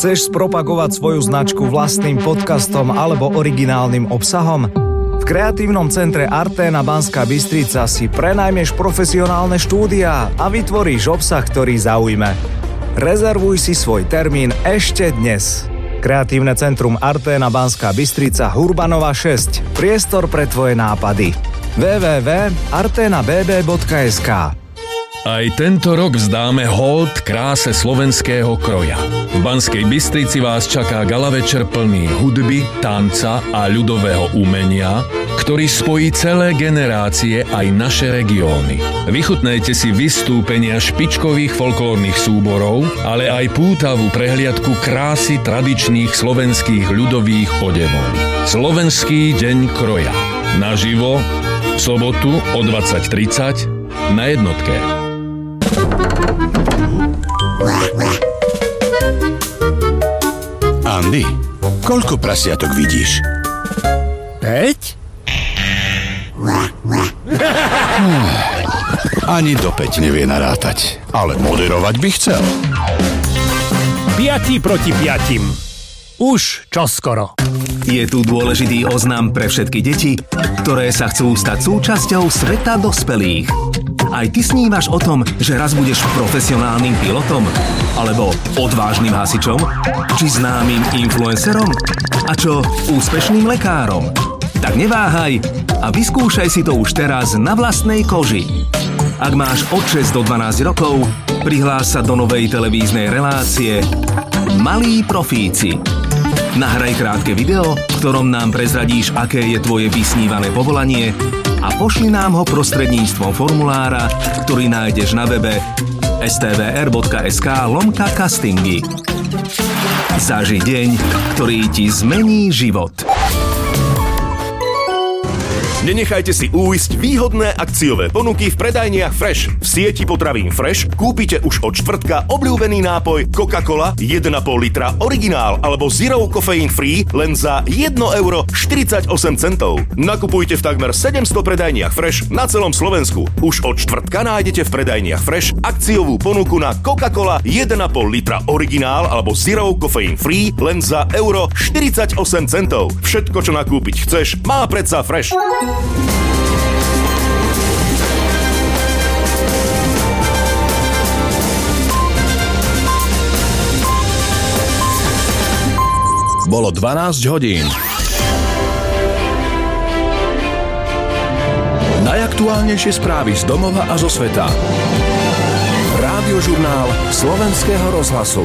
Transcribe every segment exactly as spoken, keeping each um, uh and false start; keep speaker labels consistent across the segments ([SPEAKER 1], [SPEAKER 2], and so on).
[SPEAKER 1] Chceš spropagovať svoju značku vlastným podcastom alebo originálnym obsahom? V kreatívnom centre Arténa Banská Bystrica si prenajmeš profesionálne štúdiá a vytvoríš obsah, ktorý zaujme. Rezervuj si svoj termín ešte dnes. Kreatívne centrum Arténa Banská Bystrica Hurbanova šesť. Priestor pre tvoje nápady. w w w bodka artena b b bodka es ká.
[SPEAKER 2] Aj tento rok vzdáme hold kráse slovenského kroja. V Banskej Bystrici vás čaká gala večer plný hudby, tanca a ľudového umenia, ktorý spojí celé generácie aj naše regióny. Vychutnajte si vystúpenia špičkových folklórnych súborov, ale aj pútavú prehliadku krásy tradičných slovenských ľudových odevov. Slovenský deň kroja. Naživo v sobotu o dvadsať tridsať na jednotke.
[SPEAKER 3] Andy, koľko prasiatok vidíš?
[SPEAKER 4] Päť?
[SPEAKER 3] Ani do päť nevie narátať, ale moderovať by chcel.
[SPEAKER 4] Piati proti piatim. Už čoskoro.
[SPEAKER 5] Je tu dôležitý oznam pre všetky deti, ktoré sa chcú stať súčasťou sveta dospelých. Aj ty snívaš o tom, že raz budeš profesionálnym pilotom? Alebo odvážnym hasičom? Či známym influencerom? A čo úspešným lekárom? Tak neváhaj a vyskúšaj si to už teraz na vlastnej koži. Ak máš od šesť do dvanásť rokov, prihlás sa do novej televíznej relácie Malí profíci. Nahraj krátke video, v ktorom nám prezradíš, aké je tvoje vysnívané povolanie a pošli nám ho prostredníctvom formulára, ktorý nájdeš na webe es té vé er bodka es ká lomka castingy. Zaži deň, ktorý ti zmení život.
[SPEAKER 6] Nenechajte si újsť výhodné akciové ponuky v predajniach Fresh. V sieti potravín Fresh kúpite už od štvrtka obľúbený nápoj Coca-Cola jeden a pol litra originál alebo Zero Caffeine Free len za jedno euro štyridsaťosem centov. Nakupujte v takmer sedemsto predajniach Fresh na celom Slovensku. Už od štvrtka nájdete v predajniach Fresh akciovú ponuku na Coca-Cola jeden a pol litra originál alebo Zero Caffeine Free len za euro štyridsaťosem centov. Všetko, čo nakúpiť chceš, má predsa Fresh.
[SPEAKER 3] Bolo dvanásť hodín. Najaktuálnejšie správy z domova a zo sveta. Rádiožurnál Slovenského rozhlasu.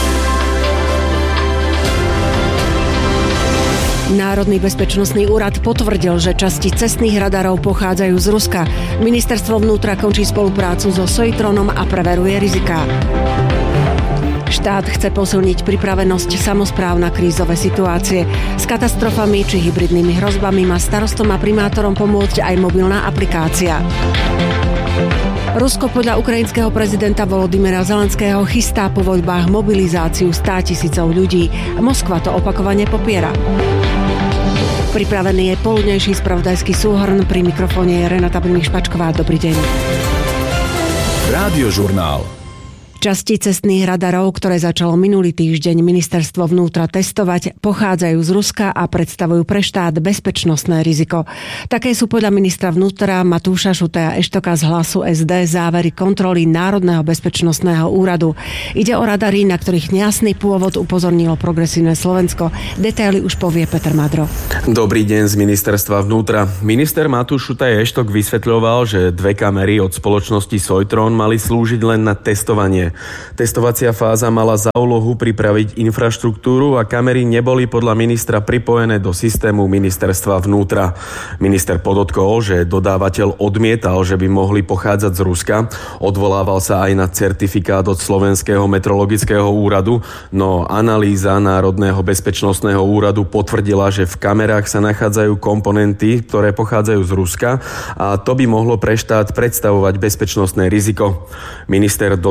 [SPEAKER 7] Národný bezpečnostný úrad potvrdil, že časti cestných radarov pochádzajú z Ruska. Ministerstvo vnútra končí spoluprácu so Soitronom a preveruje riziká. Štát chce posilniť pripravenosť samospráv na krízové situácie. S katastrofami či hybridnými hrozbami má starostom a primátorom pomôcť aj mobilná aplikácia. Rusko podľa ukrajinského prezidenta Volodymyra Zelenského chystá po voľbách mobilizáciu státisícov ľudí. Moskva to opakovane popiera. Pripravený je poludnejší spravodajský súhrn, pri mikrofóne je Renata Brmich-Špačková. Dobrý deň.
[SPEAKER 3] Rádiožurnál.
[SPEAKER 7] Časti cestných radarov, ktoré začalo minulý týždeň ministerstvo vnútra testovať, pochádzajú z Ruska a predstavujú pre štát bezpečnostné riziko. Také sú podľa ministra vnútra Matúša Šutaja Eštoka z Hlasu es dé závery kontroly Národného bezpečnostného úradu. Ide o radary, na ktorých nejasný pôvod upozornilo Progresívne Slovensko. Detaily už povie Peter Madro.
[SPEAKER 8] Dobrý deň z ministerstva vnútra. Minister Matúš Šutaj Eštok vysvetľoval, že dve kamery od spoločnosti Soitron mali slúžiť len na testovanie. Testovacia fáza mala za úlohu pripraviť infraštruktúru a kamery neboli podľa ministra pripojené do systému ministerstva vnútra. Minister podotkol, že dodávateľ odmietal, že by mohli pochádzať z Ruska. Odvolával sa aj na certifikát od Slovenského metrologického úradu, no analýza Národného bezpečnostného úradu potvrdila, že v kamerách sa nachádzajú komponenty, ktoré pochádzajú z Ruska a to by mohlo pre štát predstavovať bezpečnostné riziko. Minister dodal, že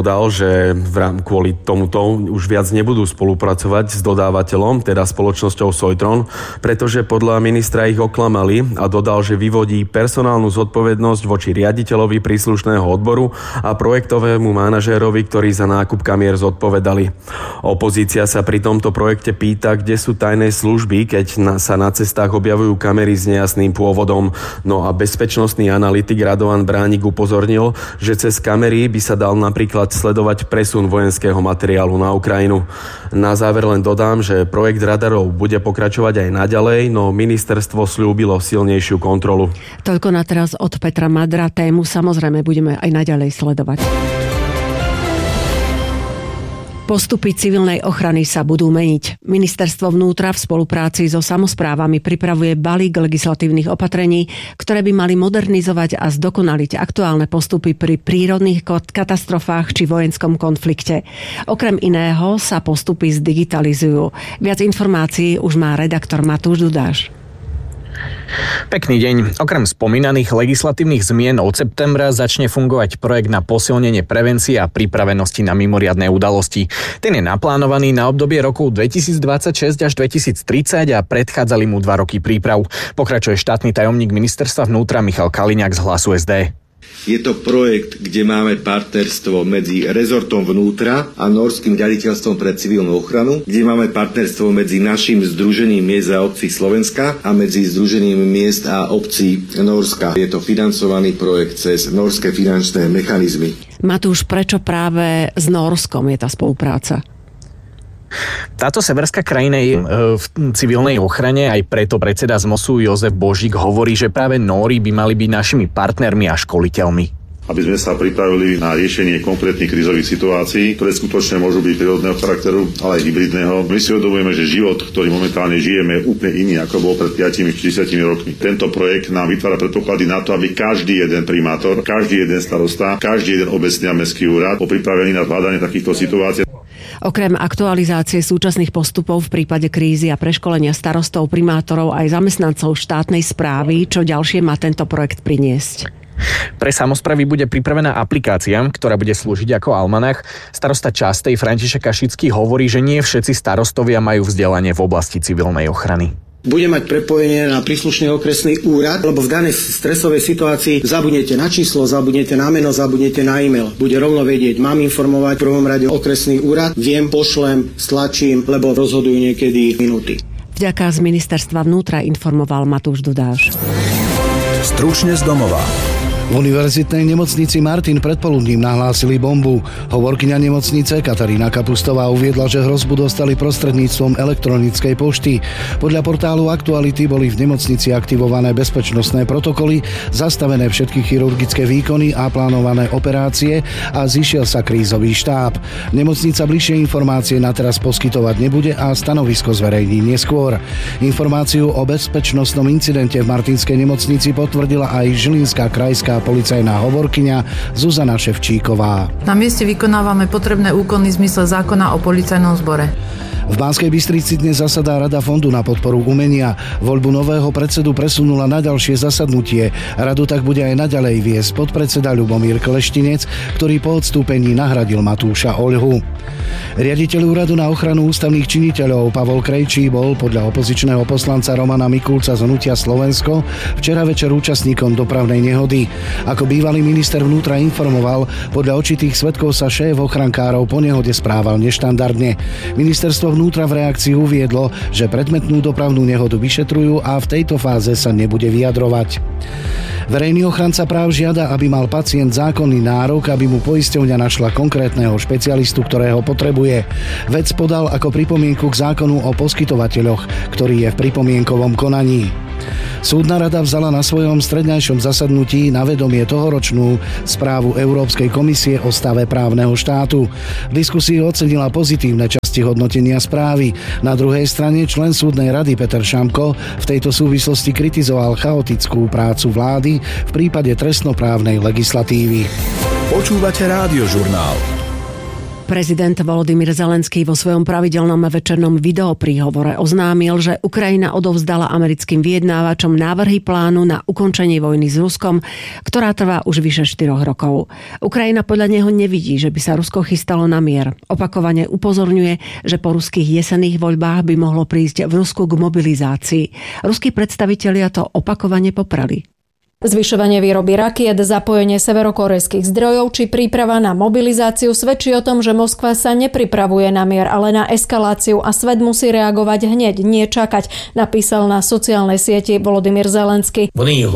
[SPEAKER 8] že v rám, kvôli tomuto už viac nebudú spolupracovať s dodávateľom, teda spoločnosťou Soitron, pretože podľa ministra ich oklamali a dodal, že vyvodí personálnu zodpovednosť voči riaditeľovi príslušného odboru a projektovému manažérovi, ktorí za nákup kamier zodpovedali. Opozícia sa pri tomto projekte pýta, kde sú tajné služby, keď na, sa na cestách objavujú kamery s nejasným pôvodom. No a bezpečnostný analytik Radovan Bránik upozornil, že cez kamery by sa dal napríklad sledovať presun vojenského materiálu na Ukrajinu. Na záver len dodám, že projekt radarov bude pokračovať aj naďalej, no ministerstvo sľúbilo silnejšiu kontrolu.
[SPEAKER 7] Toľko na teraz od Petra Madra. Tému samozrejme budeme aj naďalej sledovať. Postupy civilnej ochrany sa budú meniť. Ministerstvo vnútra v spolupráci so samosprávami pripravuje balík legislatívnych opatrení, ktoré by mali modernizovať a zdokonaliť aktuálne postupy pri prírodných katastrofách či vojenskom konflikte. Okrem iného sa postupy zdigitalizujú. Viac informácií už má redaktor Matúš Dudáš.
[SPEAKER 9] Pekný deň. Okrem spomínaných legislatívnych zmien od septembra začne fungovať projekt na posilnenie prevencie a pripravenosti na mimoriadne udalosti. Ten je naplánovaný na obdobie rokov dvetisícdvadsaťšesť až dvetisíctridsať a predchádzali mu dva roky príprav. Pokračuje štátny tajomník ministerstva vnútra Michal Kaliňák z Hlasu es dé.
[SPEAKER 10] Je to projekt, kde máme partnerstvo medzi rezortom vnútra a Norským riaditeľstvom pre civilnú ochranu, kde máme partnerstvo medzi naším Združením miest a obcí Slovenska a medzi Združením miest a obcí Norska. Je to financovaný projekt cez norské finančné mechanizmy.
[SPEAKER 7] Matúš, prečo práve s Norskom je tá spolupráca?
[SPEAKER 9] Táto severská krajina je v civilnej ochrane, aj preto predseda z MOSu Jozef Božík hovorí, že práve Nóri by mali byť našimi partnermi a školiteľmi.
[SPEAKER 11] Aby sme sa pripravili na riešenie konkrétnych krízových situácií, ktoré skutočne môžu byť prírodného charakteru, ale aj hybridného. My si uvedomujeme, že život, ktorý momentálne žijeme, je úplne iný, ako bol pred piatimi či desiatimi rokmi. Tento projekt nám vytvára predpoklady na to, aby každý jeden primátor, každý jeden starosta, každý jeden obecný a mestský úrad bol pripravený na zvládanie takýchto situácií.
[SPEAKER 7] Okrem aktualizácie súčasných postupov v prípade krízy a preškolenia starostov, primátorov aj zamestnancov štátnej správy, čo ďalšie má tento projekt priniesť?
[SPEAKER 9] Pre samosprávy bude pripravená aplikácia, ktorá bude slúžiť ako almanach. Starosta Častej František Kašický hovorí, že nie všetci starostovia majú vzdelanie v oblasti civilnej ochrany.
[SPEAKER 12] Bude mať prepojenie na príslušný okresný úrad, lebo v danej stresovej situácii zabudnete na číslo, zabudnete na meno, zabudnete na e-mail. Bude rovno vedieť, mám informovať v prvom rade okresný úrad, viem, pošlem, stlačím, lebo rozhodujú niekedy minúty.
[SPEAKER 7] Vďaka z ministerstva vnútra informoval Matúš Dudáš.
[SPEAKER 13] Stručne z domova. V univerzitnej nemocnici Martin predpoludním nahlásili bombu. Hovorkyňa nemocnice Katarína Kapustová uviedla, že hrozbu dostali prostredníctvom elektronickej pošty. Podľa portálu Aktuality boli v nemocnici aktivované bezpečnostné protokoly, zastavené všetky chirurgické výkony a plánované operácie a zišiel sa krízový štáb. Nemocnica bližšie informácie na teraz poskytovať nebude a stanovisko zverejní neskôr. Informáciu o bezpečnostnom incidente v Martinskej nemocnici potvrdila aj Žilinská krajská policajná hovorkyňa Zuzana Ševčíková.
[SPEAKER 14] Na mieste vykonávame potrebné úkony v zmysle zákona o policajnom zbore.
[SPEAKER 13] V Banskej Bystrici dnes zasadá Rada Fondu na podporu umenia. Voľbu nového predsedu presunula na ďalšie zasadnutie. Radu tak bude aj naďalej viesť podpredseda Ľubomír Kleštinec, ktorý po odstúpení nahradil Matúša Oľhu. Riaditeľ úradu na ochranu ústavných činiteľov Pavol Krejčí bol podľa opozičného poslanca Romana Mikulca z Hnutia Slovensko včera večer účastníkom dopravnej nehody. Ako bývalý minister vnútra informoval, podľa očitých svedkov sa šéf ochrankárov po nehode správal neštandardne. Ministerstvo vnútra v reakcii uviedlo, že predmetnú dopravnú nehodu vyšetrujú a v tejto fáze sa nebude vyjadrovať. Verejný ochranca práv žiada, aby mal pacient zákonný nárok, aby mu poisťovňa našla konkrétneho špecialistu, ktorého potrebuje. Vec podal ako pripomienku k zákonu o poskytovateľoch, ktorý je v pripomienkovom konaní. Súdna rada vzala na svojom strednejšom zasadnutí na vedomie tohoročnú správu Európskej komisie o stave právneho štátu. V diskusii ocenila pozitívne časti hodnotenia správy. Na druhej strane člen súdnej rady Peter Šamko v tejto súvislosti kritizoval chaotickú prácu vlády v prípade trestnoprávnej legislatívy. Počúvate Rádiožurnál.
[SPEAKER 7] Prezident Volodymyr Zelenský vo svojom pravidelnom večernom videopríhovore oznámil, že Ukrajina odovzdala americkým vyjednávačom návrhy plánu na ukončenie vojny s Ruskom, ktorá trvá už vyše štyroch rokov. Ukrajina podľa neho nevidí, že by sa Rusko chystalo na mier. Opakovane upozorňuje, že po ruských jesenných voľbách by mohlo prísť v Rusku k mobilizácii. Ruskí predstavitelia to opakovane popreli.
[SPEAKER 15] Zvyšovanie výroby rakiet, zapojenie severokorejských zdrojov či príprava na mobilizáciu svedčí o tom, že Moskva sa nepripravuje na mier, ale na eskaláciu a svet musí reagovať hneď, nie čakať, napísal na sociálnej sieti Volodymyr Zelenský.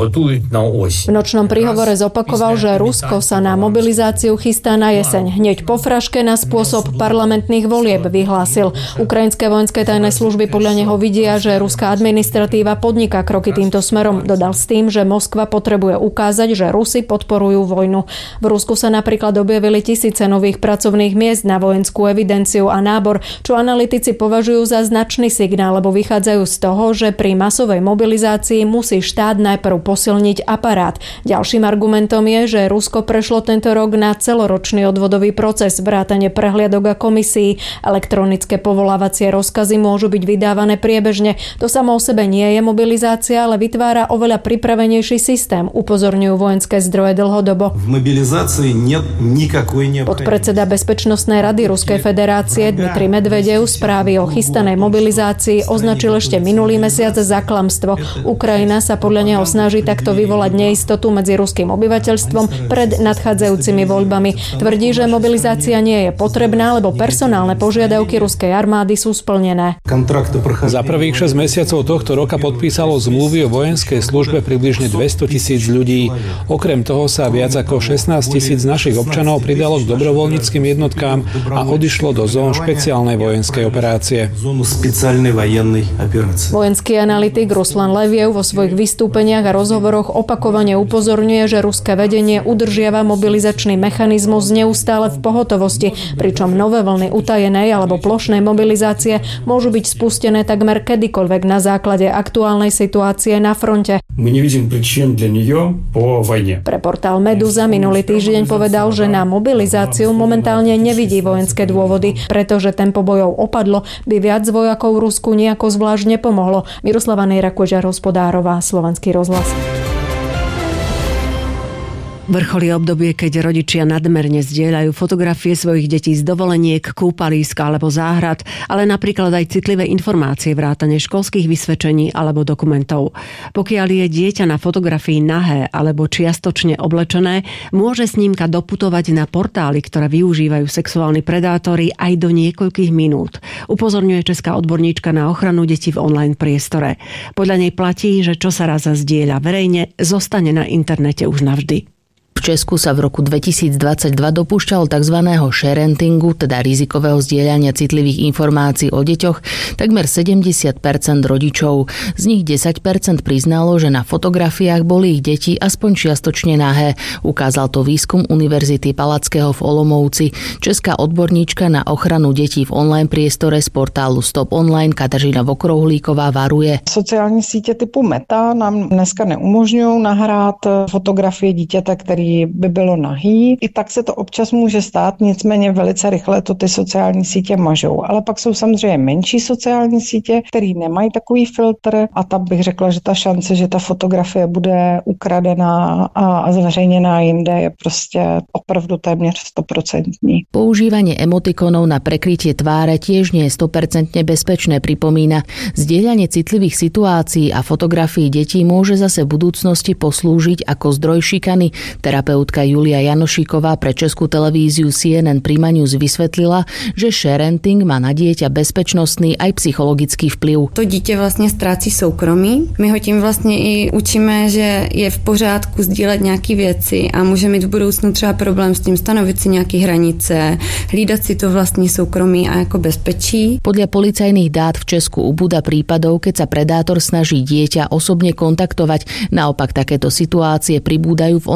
[SPEAKER 15] V nočnom príhovore zopakoval, že Rusko sa na mobilizáciu chystá na jeseň. Hneď po fraške na spôsob parlamentných volieb vyhlásil. Ukrajinské vojenské tajné služby podľa neho vidia, že ruská administratíva podniká kroky týmto smerom. Dodal s tým, že Moskva potrebuje ukázať, že Rusi podporujú vojnu. V Rusku sa napríklad objavili tisíce nových pracovných miest na vojenskú evidenciu a nábor, čo analytici považujú za značný signál, lebo vychádzajú z toho, že pri masovej mobilizácii musí štát najprv posilniť aparát. Ďalším argumentom je, že Rusko prešlo tento rok na celoročný odvodový proces, vrátane prehliadok a komisií. Elektronické povolávacie rozkazy môžu byť vydávané priebežne. To samo o sebe nie je mobilizácia, ale vytvára oveľa pripravenejší systém. Systém, upozorňujú vojenské zdroje dlhodobo.
[SPEAKER 16] V mobilizácii nie nikakoj neobchodnosti.
[SPEAKER 15] Podpredseda Bezpečnostnej rady Ruskej federácie Dmitrij Medvedev správy o chystanej mobilizácii označil ešte minulý mesiac za klamstvo. Ukrajina sa podľa neho snaží takto vyvolať neistotu medzi ruským obyvateľstvom pred nadchádzajúcimi voľbami. Tvrdí, že mobilizácia nie je potrebná, lebo personálne požiadavky ruskej armády sú splnené.
[SPEAKER 17] Za prvých šesť mesiacov tohto roka podpísalo zmluvy o vojenskej službe približne dvesto tisíc ľudí. Okrem toho sa viac ako šestnásť tisíc našich občanov pridalo k dobrovoľníckym jednotkám a odišlo do zón špeciálnej vojenskej operácie.
[SPEAKER 15] Vojenský analytik Ruslan Leviev vo svojich vystúpeniach a rozhovoroch opakovane upozorňuje, že ruské vedenie udržiava mobilizačný mechanizmus neustále v pohotovosti, pričom nové vlny utajenej alebo plošnej mobilizácie môžu byť spustené takmer kedykoľvek na základe aktuálnej situácie na fronte. Pre portál Meduza minulý týždeň povedal, že na mobilizáciu momentálne nevidí vojenské dôvody, pretože tempo bojov opadlo, by viac vojakov Rusku nejako zvlášť nepomohlo. Miroslava Nejrakožar, Hospodárová, Slovenský rozhlas.
[SPEAKER 7] Vrcholí obdobie, keď rodičia nadmerne zdieľajú fotografie svojich detí z dovoleniek, kúpaliska alebo záhrad, ale napríklad aj citlivé informácie vrátane školských vysvedčení alebo dokumentov. Pokiaľ je dieťa na fotografii nahé alebo čiastočne oblečené, môže snímka doputovať na portály, ktoré využívajú sexuálni predátori aj do niekoľkých minút. Upozorňuje česká odborníčka na ochranu detí v online priestore. Podľa nej platí, že čo sa raz zdieľa verejne, zostane na internete už navždy.
[SPEAKER 18] V Česku sa v roku dvetisícdvadsaťdva dopúšťalo tzv. Sharentingu, teda rizikového zdieľania citlivých informácií o deťoch, takmer sedemdesiat percent rodičov. Z nich desať percent priznalo, že na fotografiách boli ich deti aspoň čiastočne nahé. Ukázal to výskum Univerzity Palackého v Olomouci. Česká odborníčka na ochranu detí v online priestore z portálu Stop Online Kateřina Vokrouhlíková varuje.
[SPEAKER 19] Sociální sítě typu Meta nám dneska neumožňují nahrát fotografie dítěte, který by bylo nahý. I tak se to občas může stát, nicméně velice rychle to ty sociální sítě mažou. Ale pak jsou samozřejmě menší sociální sítě, které nemají takový filtr a tam bych řekla, že ta šance, že ta fotografie bude ukradená a zveřejněná jinde je prostě opravdu téměř sto procent.
[SPEAKER 18] Používanie emotikonov na prekrytie tváre tiež nie je sto percent bezpečné, pripomína. Zdieľanie citlivých situácií a fotografií detí môže zase v budúcnosti poslúžiť ako zdroj šikany. Terapeutka Julia Janošíková pre Českú televíziu C N N Prima News vysvetlila, že sharenting má na dieťa bezpečnostný aj psychologický vplyv.
[SPEAKER 20] To dítě vlastně ztrácí soukromí. My ho tím vlastně i učíme, že je v pořádku sdílet nějaké věci a může mít v budoucnu třeba problém s tím stanovit si nějaké hranice, hlídat si to vlastní soukromí a jako bezpečí.
[SPEAKER 18] Podľa policajných dát v Česku ubúda prípadov, keď sa predátor snaží dieťa osobne kontaktovať. Naopak takéto situácie pribúdajú v online priestore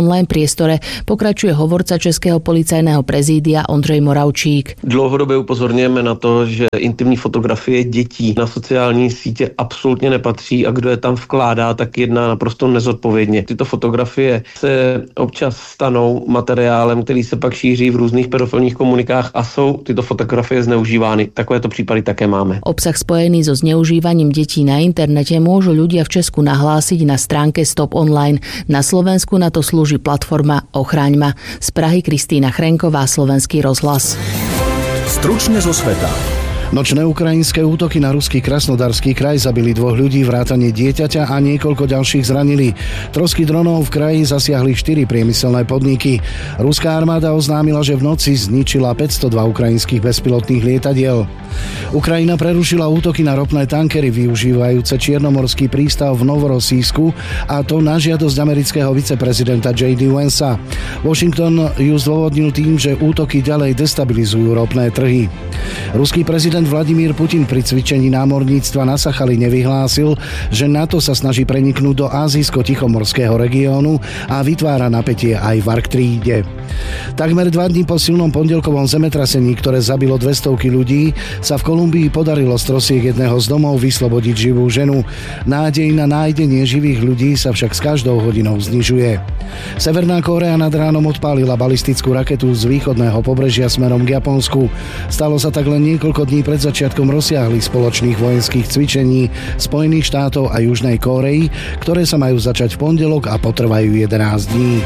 [SPEAKER 18] priestore, pokračuje hovorca Českého policajného prezídia Ondřej Moravčík.
[SPEAKER 21] Dlouhodobě upozorňujeme na to, že intimní fotografie dětí na sociální sítě absolutně nepatří a kdo je tam vkládá, tak jedná naprosto nezodpovědně. Tyto fotografie se občas stanou materiálem, který se pak šíří v různých pedofilních komunikách a jsou tyto fotografie zneužívány. Takovéto případy také máme.
[SPEAKER 18] Obsah spojený so zneužívaním detí na internete môžu ľudia v Česku nahlásiť na stránke Stop Online. Na Slovensku na to slúži platforma Ochraňma. Z Prahy Kristýna Chrenková, Slovenský rozhlas.
[SPEAKER 1] Stručne zo sveta.
[SPEAKER 13] Nočné ukrajinské útoky na ruský Krasnodarský kraj zabili dvoch ľudí, vrátane dieťaťa a niekoľko ďalších zranili. Trosky dronov v kraji zasiahli štyri priemyselné podniky. Ruská armáda oznámila, že v noci zničila päťstodva ukrajinských bezpilotných lietadiel. Ukrajina prerušila útoky na ropné tankery využívajúce čiernomorský prístav v Novorosísku, a to na žiadosť amerického viceprezidenta J D Vansa. Washington ju zdôvodnil tým, že útoky ďalej destabilizujú ropné trhy. Ruský prezident Vladimír Putin pri cvičení námorníctva na Sachaline vyhlásil, že NATO sa snaží preniknúť do ázijsko-tichomorského regiónu a vytvára napätie aj v Arktíde. Takmer dva dní po silnom pondelkovom zemetrasení, ktoré zabilo dvestovky ľudí, sa v Kolumbii podarilo z trosiek jedného z domov vyslobodiť živú ženu. Nádej na nájdenie živých ľudí sa však s každou hodinou znižuje. Severná Kórea nad ránom odpálila balistickú raketu z východného pobrežia smerom k Japonsku. Stalo sa tak len niekoľko dní pred začiatkom rozsiahlych spoločných vojenských cvičení Spojených štátov a Južnej Kórey, ktoré sa majú začať v pondelok a potrvajú jedenásť dní.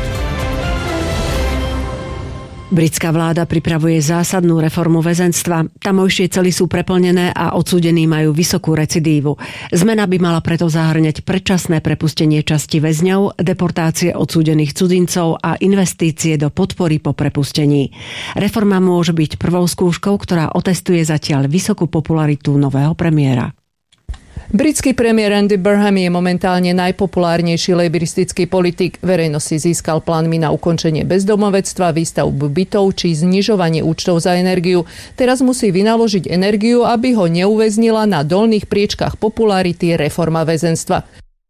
[SPEAKER 7] Britská vláda pripravuje zásadnú reformu väzenstva. Tamojšie cely sú preplnené a odsúdení majú vysokú recidívu. Zmena by mala preto zahŕňať predčasné prepustenie časti väzňov, deportácie odsúdených cudzincov a investície do podpory po prepustení. Reforma môže byť prvou skúškou, ktorá otestuje zatiaľ vysokú popularitu nového premiéra.
[SPEAKER 14] Britský premiér Andy Burnham je momentálne najpopulárnejší lejbristický politik. Verejnosť si získal plánmi na ukončenie bezdomovectva, výstavbu bytov či znižovanie účtov za energiu. Teraz musí vynaložiť energiu, aby ho neuväznila na dolných priečkách popularity reforma väzenstva.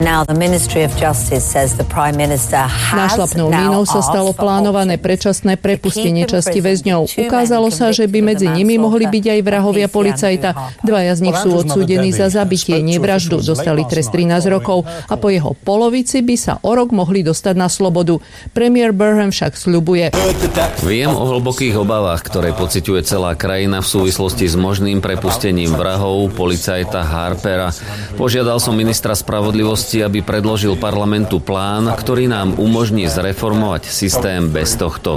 [SPEAKER 14] Nášľapnou mínou sa stalo plánované predčasné prepustenie časti väzňov. Ukázalo sa, že by medzi nimi mohli byť aj vrahovia policajta. Dvaja z nich sú odsúdení za zabitie, nie vraždu. Dostali trest trinásť rokov a po jeho polovici by sa o rok mohli dostať na slobodu. Premiér Burnham však sľubuje:
[SPEAKER 22] Viem o hlbokých obavách, ktoré pociťuje celá krajina v súvislosti s možným prepustením vrahov policajta Harpera. Požiadal som ministra spravodlivosti, aby predložil parlamentu plán, ktorý nám umožní zreformovať systém bez tohto.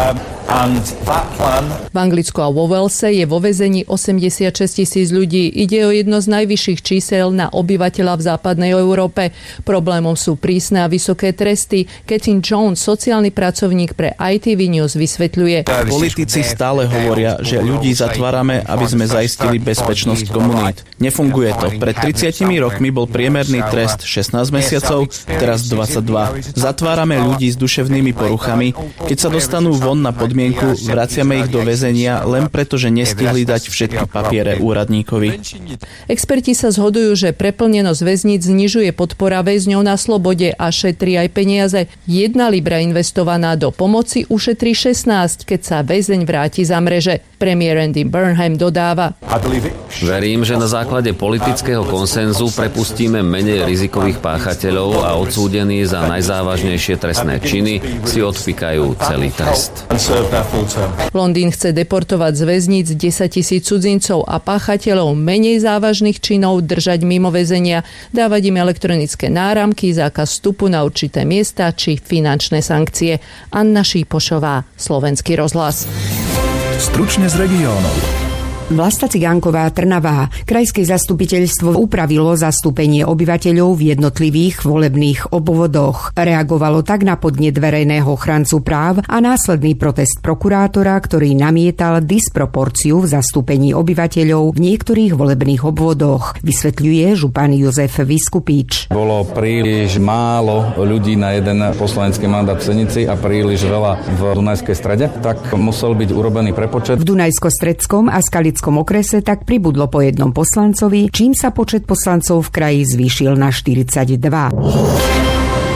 [SPEAKER 14] V Anglicku a vo Walese je vo väzení osemdesiatšesť tisíc ľudí. Ide o jedno z najvyšších čísel na obyvateľa v západnej Európe. Problémom sú prísne a vysoké tresty. Catherine Jones, sociálny pracovník pre í té vé News, vysvetľuje:
[SPEAKER 23] Politici stále hovoria, že ľudí zatvárame, aby sme zaistili bezpečnosť komunít. Nefunguje to. Pred tridsiatimi rokmi bol priemerný trest šestnásť mesiacov, teraz dvadsaťdva. Zatvárame ľudí s duševnými poruchami. Keď sa dostanú von na podmienku, vraciame ich do väzenia len preto, že nestihli dať všetky papiere úradníkovi.
[SPEAKER 14] Experti sa zhodujú, že preplnenosť väzníc znižuje podpora väzňov na slobode a šetrí aj peniaze. Jedna libra investovaná do pomoci ušetrí šestnásť, keď sa väzeň vráti za mreže. Premiér Andy Burnham dodáva:
[SPEAKER 22] Verím, že na základe politického konsenzu prepustíme menej rizikových páchateľov a odsúdení za najzávažnejšie trestné činy si odpikajú celý trest.
[SPEAKER 14] Londýn chce deportovať z väzníc desaťtisíc cudzincov a páchateľov menej závažných činov držať mimo väzenia, dávať im elektronické náramky, zákaz vstupu na určité miesta či finančné sankcie. Anna Šípošová, Slovenský rozhlas.
[SPEAKER 1] Stručne z regiónov.
[SPEAKER 24] Vlasta Cigánková, Trnava. Krajské zastupiteľstvo upravilo zastúpenie obyvateľov v jednotlivých volebných obvodoch. Reagovalo tak na podnet verejného ochrancu práv a následný protest prokurátora, ktorý namietal disproporciu v zastúpení obyvateľov v niektorých volebných obvodoch, vysvetľuje župan Jozef Vyskupič.
[SPEAKER 25] Bolo príliš málo ľudí na jeden poslanecký mandát v Senici a príliš veľa v Dunajskej Strede, tak musel byť urobený prepočet.
[SPEAKER 24] V Dunajsko-Stredskom a Skali v okrese tak pribudlo po jednom poslancovi, čím sa počet poslancov v kraji zvýšil na štyridsaťdva.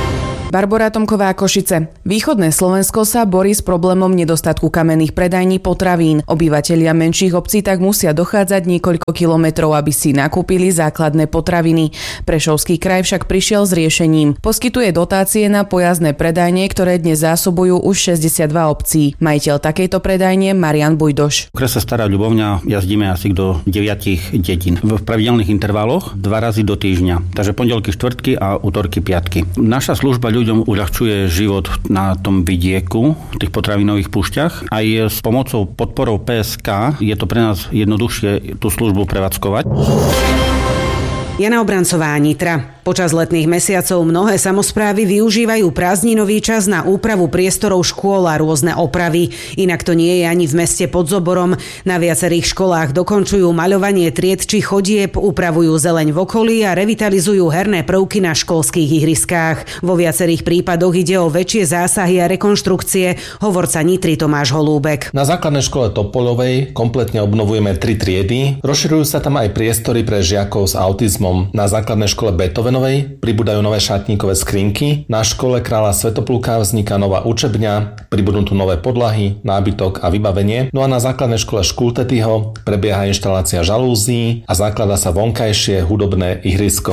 [SPEAKER 2] Barbora Tomková, Košice. Východné Slovensko sa borí s problémom nedostatku kamenných predajní potravín. Obyvatelia menších obcí tak musia dochádzať niekoľko kilometrov, aby si nakúpili základné potraviny. Prešovský kraj však prišiel s riešením. Poskytuje dotácie na pojazdné predajne, ktoré dnes zásobujú už šesťdesiatdva obcí. Majiteľ takejto predajne Marian Bujdoš.
[SPEAKER 3] V okrese Stará Ľubovňa jazdíme asi do deviatich dedín. V pravidelných intervaloch dva razy do týždňa. Takže pondelky, štvrtky a útorky, piatky. Naša služba ľuďom uľahčuje život na tom vidieku, v tých potravinových púšťach. Aj s pomocou podporou pé es ká je to pre nás jednoduchšie tú službu prevádzkovať.
[SPEAKER 4] Jana Obrancová, Nitra. Počas letných mesiacov mnohé samosprávy využívajú prázdninový čas na úpravu priestorov škôl a rôzne opravy. Inak to nie je ani v meste pod Zoborom. Na viacerých školách dokončujú maľovanie tried či chodieb, upravujú zeleň v okolí a revitalizujú herné prvky na školských ihriskách. Vo viacerých prípadoch ide o väčšie zásahy a rekonštrukcie, hovorca Nitry Tomáš Holúbek.
[SPEAKER 5] Na základnej škole Topoľovej kompletne obnovujeme tri triedy. Rozširujú sa tam aj priestory pre žiakov s autizmom. Na základnej škole Beethovenovej pribúdajú nové šatníkové skrinky. Na škole Kráľa Svätopluka vzniká nová učebňa, pribudnú tu nové podlahy, nábytok a vybavenie. No a na základnej škole Škultetyho prebieha inštalácia žalúzií a zakladá sa vonkajšie hudobné ihrisko.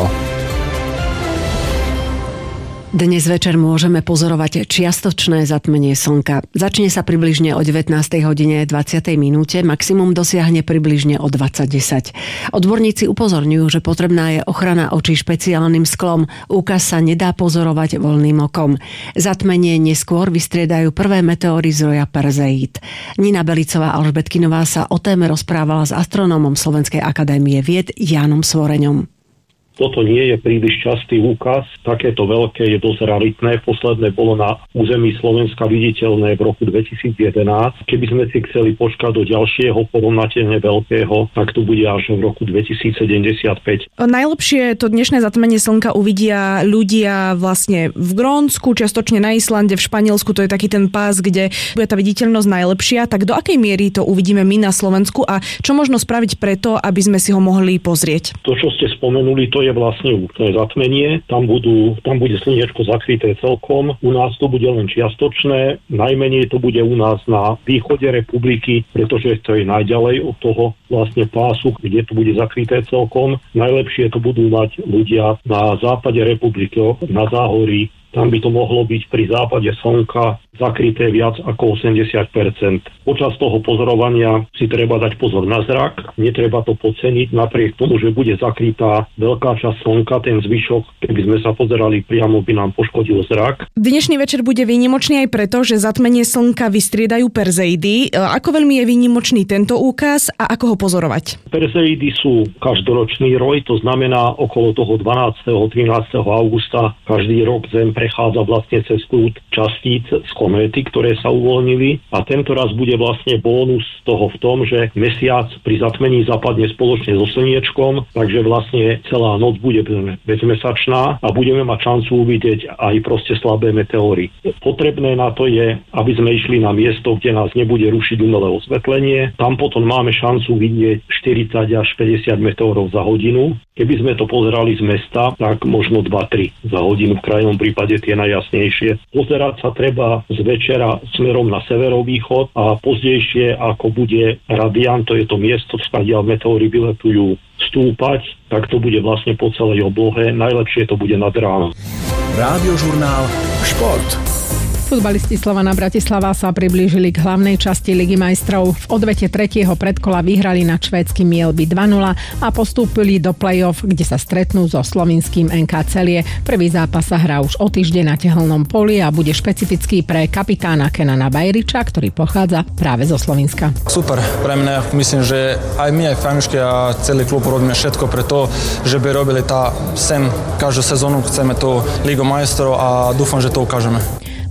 [SPEAKER 7] Dnes večer môžeme pozorovať čiastočné zatmenie slnka. Začne sa približne o devätnástej hodine dvadsiatej minúte, maximum dosiahne približne o dvadsať desať. Odborníci upozorňujú, že potrebná je ochrana očí špeciálnym sklom. Úkaz sa nedá pozorovať voľným okom. Zatmenie neskôr vystriedajú prvé meteóry z roja Perzeid. Nina Belicová Alžbetkinová sa o téme rozprávala s astronómom Slovenskej akadémie vied Jánom Svoreňom.
[SPEAKER 6] Toto nie je príliš častý úkaz, takéto veľké je dosť raritné. Posledné bolo na území Slovenska viditeľné v roku dvetisíc jedenásť. Keby sme si chceli počkať do ďalšieho porovnateľne veľkého, tak to bude až v roku dvetisícsedemdesiatpäť.
[SPEAKER 2] Najlepšie to dnešné zatmenie slnka uvidia ľudia vlastne v Grónsku, čiastočne na Islande, v Španielsku, to je taký ten pás, kde bude tá viditeľnosť najlepšia. Tak do akej miery to uvidíme my na Slovensku a čo možno spraviť preto, aby sme si ho mohli pozrieť?
[SPEAKER 6] To, čo ste spomenuli, to je vlastne úplné zatmenie. Tam, budú, tam bude slniečko zakryté celkom. U nás to bude len čiastočné. Najmenej to bude u nás na východe republiky, pretože to je najďalej od toho vlastne pásu, kde to bude zakryté celkom. Najlepšie to budú mať ľudia na západe republiky, na záhorí. Tam by to mohlo byť pri západe slnka zakryté viac ako osemdesiat percent. Počas toho pozorovania si treba dať pozor na zrak, netreba to podceniť, napriek tomu, že bude zakrytá veľká časť slnka, ten zvyšok, keby sme sa pozerali priamo, by nám poškodil zrak.
[SPEAKER 2] Dnešný večer bude výnimočný aj preto, že zatmenie slnka vystriedajú Perzeidy. Ako veľmi je výnimočný tento úkaz a ako ho pozorovať?
[SPEAKER 6] Perzeidy sú každoročný roj, to znamená okolo toho dvanásteho trinásteho augusta každý rok Zem prechádza vlastne cez prúd častíc z kométy, ktoré sa uvoľnili, a tento raz bude vlastne bónus toho v tom, že mesiac pri zatmení zapadne spoločne so slniečkom, takže vlastne celá noc bude bezmesačná a budeme mať šancu uvidieť aj proste slabé meteóry. Potrebné na to je, aby sme išli na miesto, kde nás nebude rušiť umelé osvetlenie. Tam potom máme šancu vidieť štyridsať až päťdesiat meteórov za hodinu. Keby sme to pozerali z mesta, tak možno dva tri za hodinu, v krajnom prípade tie najjasnejšie. Pozerať sa treba z večera smerom na severovýchod a pozdejšie, ako bude radiant, to je to miesto, skadiaľ meteóry vyletujú, stúpať, tak to bude vlastne po celej oblohe. Najlepšie to bude nad ránom.
[SPEAKER 26] Rádiožurnál Šport.
[SPEAKER 27] Futbalisti Slovana Bratislava sa priblížili k hlavnej časti Ligy majstrov. V odvete tretieho predkola vyhrali nad švédskym Mjällby dva nula a postúpili do play-off, kde sa stretnú so slovinským en ká Celie. Prvý zápas sa hrá už o týždeň na Tehelnom poli a bude špecifický pre kapitána Kenana Bajriča, ktorý pochádza práve zo Slovenska.
[SPEAKER 28] Super, pre mňa myslím, že aj my, aj fanúšky a celý klub robíme všetko pre to, že by robili tá sem každú sezónu, chceme to Ligu majstrov a dúfam, že to ukážeme.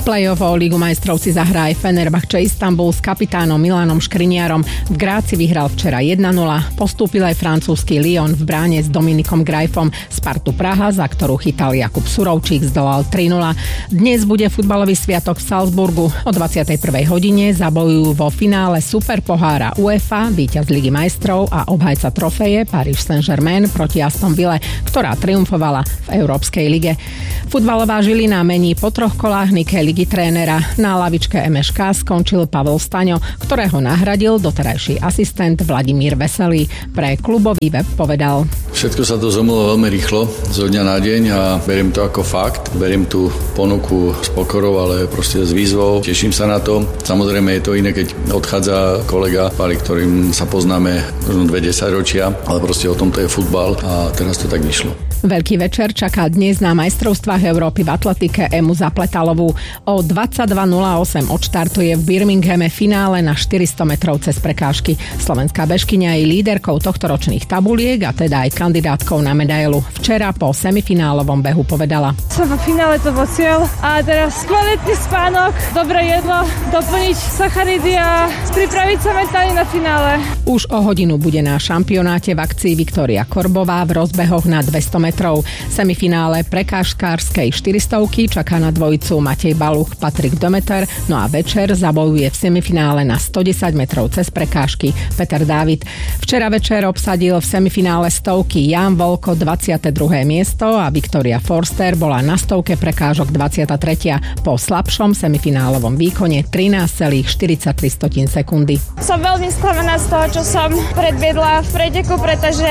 [SPEAKER 27] Play-off o Ligu majstrov si zahrá aj Fenerbahče Istanbul s kapitánom Milanom Škriniarom. V Gráci vyhral včera jeden nula. Postúpil aj francúzsky Lyon v bráne s Dominikom Grajfom. Spartu Praha, za ktorú chytal Jakub Surovčík, zdolal tri nula. Dnes bude futbalový sviatok v Salzburgu. O dvadsiatej prvej hodine zabojujú vo finále Superpohára UEFA víťaz Ligy majstrov a obhajca trofeje Paris Saint-Germain proti Aston Ville, ktorá triumfovala v Európskej lige. Futbalová Žilina mení po troch kolách Nike ligy trénera. Na lavičke em eš ká skončil Pavel Staňo, ktorého nahradil doterajší asistent Vladimír Veselý. Pre klubový web povedal:
[SPEAKER 8] Všetko sa to zomlo veľmi rýchlo, zo dňa na deň, a beriem to ako fakt. Beriem tú ponuku s pokorou, ale proste s výzvou. Teším sa na to. Samozrejme je to iné, keď odchádza kolega, Pali, ktorým sa poznáme možno dve desaťročia, ale proste o tom to je futbal a teraz to tak vyšlo.
[SPEAKER 27] Veľký večer čaká dnes na majstrovstvách Európy v atletike Emu Zapletalovú. O dvadsaťdva nula osem odštartuje v Birminghame finále na štyristo metrov cez prekážky. Slovenská bežkyňa je líderkou tohtoročných tabuliek a teda aj kandidátkou na medailu. Včera po semifinálovom behu povedala:
[SPEAKER 9] Som vo finále, to bol cieľ, a teraz kvalitný spánok, dobré jedlo, doplniť sacharidy a pripraviť sa mentálne na finále.
[SPEAKER 27] Už o hodinu bude na šampionáte v akcii Viktória Korbová v rozbehoch na dvesto metrov. Semifinále prekážkárskej štyristovky čaká na dvojicu Matej Baluch, Patrik Demeter, no a večer zabojuje v semifinále na stodesať metrov cez prekážky Peter Dávid. Včera večer obsadil v semifinále stovky Jan Volko dvadsiate druhé miesto a Victoria Forster bola na stovke prekážok dvadsiata tretia po slabšom semifinálovom výkone trinásť celá štyridsaťtri sekundy.
[SPEAKER 9] Som veľmi sklamaná z toho, čo som predviedla v preteku, pretože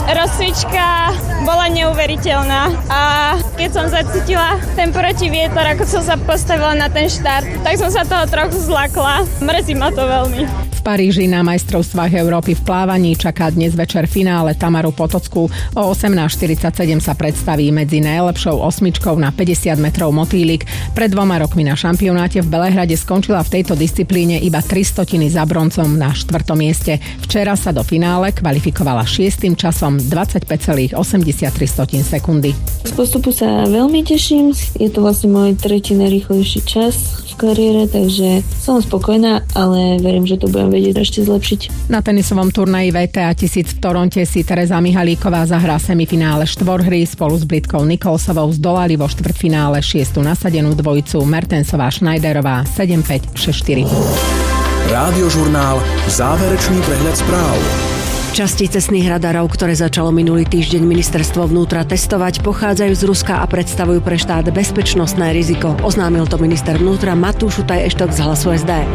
[SPEAKER 9] rozcvička bola neuveriteľná a keď som zacítila ten protivietor, ako som sa postavila na ten štart, tak som sa toho trochu zlakla. Mrzí ma to veľmi.
[SPEAKER 27] V Paríži na majstrovstvách Európy v plávaní čaká dnes večer finále Tamaru Potockú. O osemnásť štyridsaťsedem sa predstaví medzi najlepšou osmičkou na päťdesiat metrov motýlik. Pred dvoma rokmi na šampionáte v Belehrade skončila v tejto disciplíne iba tri stotiny za broncom na štvrtom mieste. Včera sa do finále kvalifikovala šiestym časom dvadsaťpäť celá osemdesiattri sekundy.
[SPEAKER 10] Z postupu sa veľmi teším. Je to vlastne môj tretí najrýchlejší čas v kariére, takže som spokojná, ale verím, že to budem vedieť ešte zlepšiť.
[SPEAKER 27] Na tenisovom turnaji vé té á tisíc v Toronte si Tereza Mihalíková zahrá semifinále štvorhry. Spolu s Britkou Nicholsovou zdolali vo štvrťfinále šiestu nasadenú dvojicu Mertensová Schneiderová sedem päť šesť štyri.
[SPEAKER 26] Rádiožurnál, záverečný prehľad správ.
[SPEAKER 7] Časti cestných radarov, ktoré začalo minulý týždeň ministerstvo vnútra testovať, pochádzajú z Ruska a predstavujú pre štát bezpečnostné riziko. Oznámil to minister vnútra Matúš Utaj Eštok z Hlasu es dé.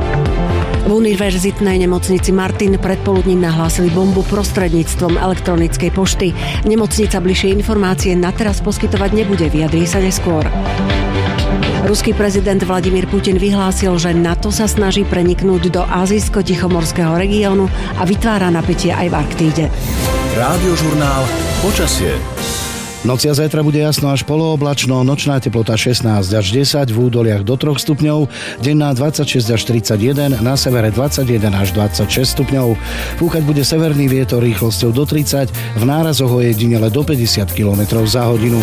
[SPEAKER 7] V univerzitnej nemocnici Martin predpoludním nahlásili bombu prostredníctvom elektronickej pošty. Nemocnica bližšie informácie na teraz poskytovať nebude, vyjadrí sa neskôr. Ruský prezident Vladimír Putin vyhlásil, že NATO sa snaží preniknúť do azijsko-tichomorského regiónu a vytvára napätie aj v Arktíde.
[SPEAKER 26] Rádiožurnál počasie.
[SPEAKER 13] Noci a zajtra bude jasno až polooblačno, nočná teplota šestnásť až desať, v údoliach do troch stupňov, denná dvadsaťšesť až tridsaťjeden, na severe dvadsaťjeden až dvadsaťšesť stupňov. Fúkať bude severný vietor rýchlosťou do tridsať, v nárazoch ojedinele do päťdesiat kilometrov za hodinu.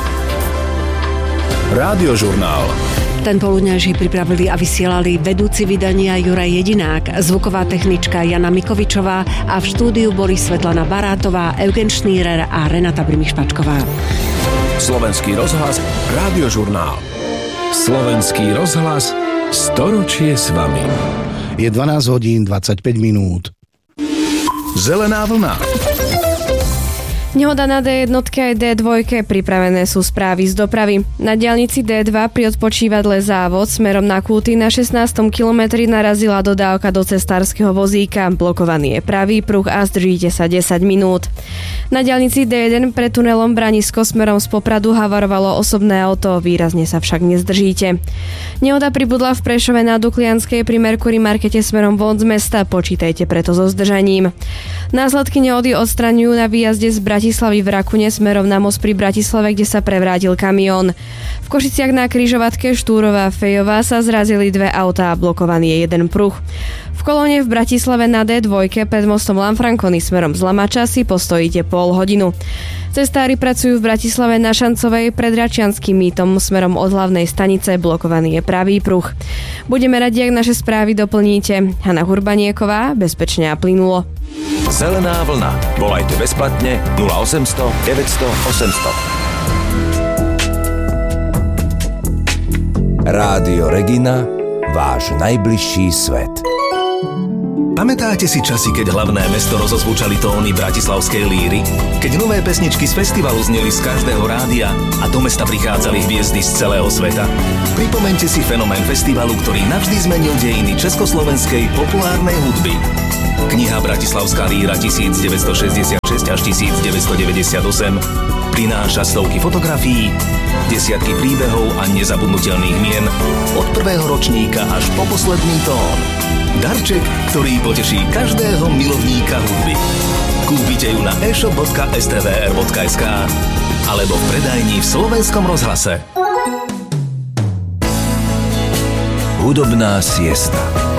[SPEAKER 26] Rádiožurnál.
[SPEAKER 7] Ten poludňajší pripravili a vysielali vedúci vydania Juraj Jedinák, zvuková technička Jana Mikovičová a v štúdiu boli Svetlana Barátová, Eugen Šnírer a Renata Brimišpačková.
[SPEAKER 26] Slovenský rozhlas, Rádiožurnál. Slovenský rozhlas, storočie s vami.
[SPEAKER 13] Je dvanásť hodín dvadsaťpäť minút.
[SPEAKER 26] Zelená vlna.
[SPEAKER 11] Nehoda na dé jednotke aj dé dva, pripravené sú správy z dopravy. Na diaľnici dé dva pri odpočívadle Závod smerom na Kúty na šestnástom kilometri narazila dodávka do cestárskeho vozíka. Blokovaný je pravý pruh a zdržíte sa desať minút. Na diaľnici dé jeden pred tunelom Branisko smerom z Popradu havarovalo osobné auto, výrazne sa však nezdržíte. Nehoda pribudla v Prešove na Duklianskej pri Mercury Markete smerom von z mesta, počítajte preto so zdržaním. Následky nehody odstraňujú na výjazde z Bratislava Bratislavy v Rakune smerom na most pri Bratislave, kde sa prevrátil kamión. V Košiciach na križovatke Štúrová Fejová sa zrazili dve autá a blokovaný je jeden pruh. V kolóne v Bratislave na dé dva pred mostom Lanfranconi smerom z Lamača si postojíte pol hodinu. Cestári pracujú v Bratislave na Šancovej pred Račianskym mýtom smerom od hlavnej stanice, blokovaný je pravý pruh. Budeme radi, ak naše správy doplníte. Hana Hurbanieková, bezpečne a plynulo.
[SPEAKER 26] Zelená vlna. Volajte bezplatne nula osemsto deväťsto osemsto. Rádio Regina, váš najbližší svet. Pamätáte si časy, keď hlavné mesto rozozvučali tóny bratislavskej líry? Keď nové pesničky z festivalu zneli z každého rádia a do mesta prichádzali hviezdy z celého sveta? Pripomeňte si fenomén festivalu, ktorý navždy zmenil dejiny československej populárnej hudby. Kniha Bratislavská líra devätnásťstošesťdesiatšesť až devätnásťstodeväťdesiatosem prináša stovky fotografií, desiatky príbehov a nezabudnutelných mien od prvého ročníka až po posledný tón. Darček, ktorý poteší každého milovníka hudby. Kúpite ju na e shop bodka es té vé er bodka es ká alebo v predajni v Slovenskom rozhlase. Hudobná siesta.